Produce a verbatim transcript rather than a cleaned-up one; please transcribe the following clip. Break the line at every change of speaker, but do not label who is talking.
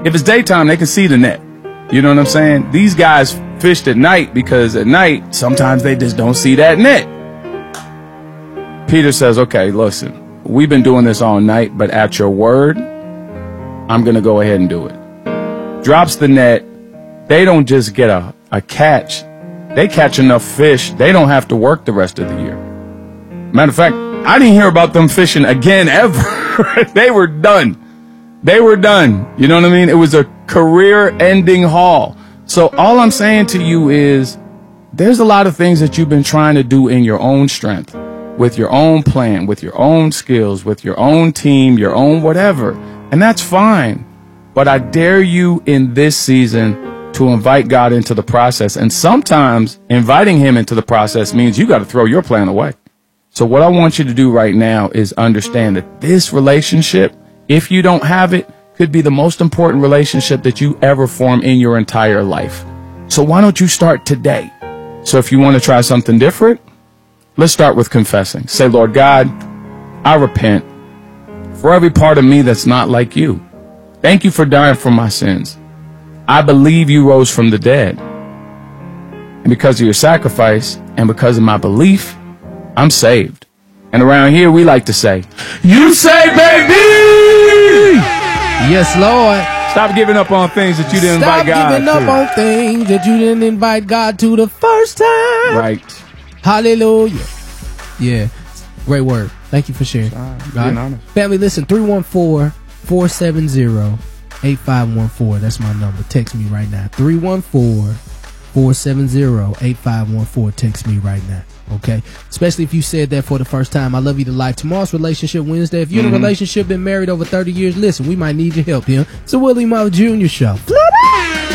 If it's daytime, they can see the net. You know what I'm saying? These guys fished at night because at night, sometimes they just don't see that net. Peter says, okay, listen, we've been doing this all night, but at your word, I'm going to go ahead and do it. Drops the net. They don't just get a, a catch. They catch enough fish. They don't have to work the rest of the year. Matter of fact, I didn't hear about them fishing again ever. They were done. They were done. You know what I mean? It was a career-ending haul. So all I'm saying to you is there's a lot of things that you've been trying to do in your own strength, with your own plan, with your own skills, with your own team, your own whatever. And that's fine. But I dare you in this season to invite God into the process. And sometimes inviting him into the process means you got to throw your plan away. So what I want you to do right now is understand that this relationship, if you don't have it, could be the most important relationship that you ever form in your entire life. So why don't you start today? So if you want to try something different, let's start with confessing. Say, Lord God, I repent for every part of me that's not like you. Thank you for dying for my sins. I believe you rose from the dead. And because of your sacrifice and because of my belief, I'm saved. And around here, we like to say, you say, baby!
Yes, Lord.
Stop giving up on things that you didn't
Stop
invite God to.
Stop giving up on things that you didn't invite God to the first time.
Right.
Hallelujah. Yeah. Great word. Thank you for sharing.
Right.
Family, listen, three one four, four seven zero, eight five one four. That's my number. Text me right now. three one four, four seven zero, eight five one four. Text me right now. Okay, especially if you said that for the first time. I love you to life. Tomorrow's Relationship Wednesday. If you're mm-hmm. in a relationship, been married over thirty years, listen, we might need your help here. It's a Willie Moore Junior show. Flip